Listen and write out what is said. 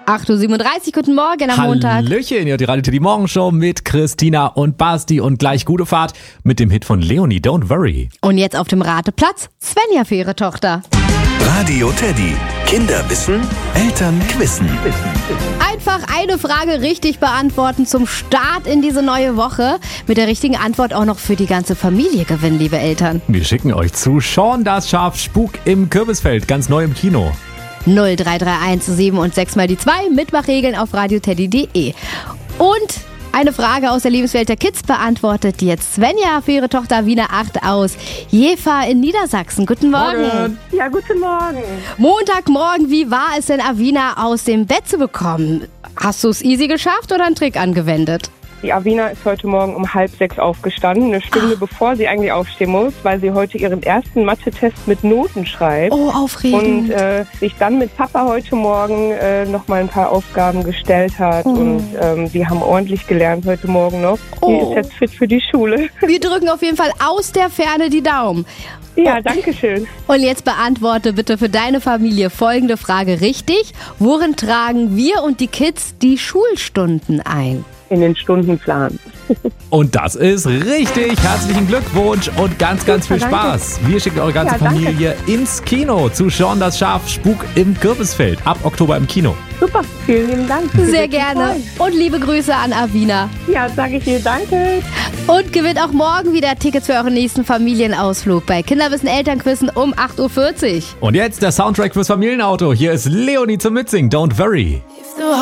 8.37 Uhr, guten Morgen am Montag. Hallöchen, ihr hört die Radio Teddy Morgenshow mit Christina und Basti und gleich gute Fahrt mit dem Hit von Leonie, Don't Worry. Und jetzt auf dem Rateplatz Svenja für ihre Tochter. Radio Teddy. Kinder wissen, Eltern quissen. Einfach eine Frage richtig beantworten zum Start in diese neue Woche. Mit der richtigen Antwort auch noch für die ganze Familie gewinnen, liebe Eltern. Wir schicken euch zu Sean das Schaf Spuk im Kürbisfeld, ganz neu im Kino. 0331 7 und 6 mal die 2, Mitmachregeln auf radioteddy.de. Und eine Frage aus der Lebenswelt der Kids beantwortet jetzt Svenja für ihre Tochter Avina 8 aus Jever in Niedersachsen. Guten Morgen. Ja, guten Morgen. Montagmorgen, wie war es denn, Avina aus dem Bett zu bekommen? Hast du es easy geschafft oder einen Trick angewendet? Die Avina ist heute Morgen um 5:30 aufgestanden, eine Stunde bevor sie eigentlich aufstehen muss, weil sie heute ihren ersten Mathe-Test mit Noten schreibt. Oh, aufregend. Und sich dann mit Papa heute Morgen noch mal ein paar Aufgaben gestellt hat. Und sie haben ordentlich gelernt heute Morgen noch. Die ist jetzt fit für die Schule. Wir drücken auf jeden Fall aus der Ferne die Daumen. Ja, danke schön. Und jetzt beantworte bitte für deine Familie folgende Frage richtig. Worin tragen wir und die Kids die Schulstunden ein? In den Stundenplan. Und das ist richtig. Herzlichen Glückwunsch und ganz viel Super, Spaß. Wir schicken eure ganze Ja, danke. Familie ins Kino zu Sean das Schaf Spuk im Kürbisfeld. Ab Oktober im Kino. Super, vielen lieben Dank. Sehr gerne. Und liebe Grüße an Avina. Ja, sage ich dir danke. Und gewinnt auch morgen wieder Tickets für euren nächsten Familienausflug bei Kinderwissen Elternquissen um 8.40 Uhr. Und jetzt der Soundtrack fürs Familienauto. Hier ist Leonie zum Mitsingen, Don't Worry.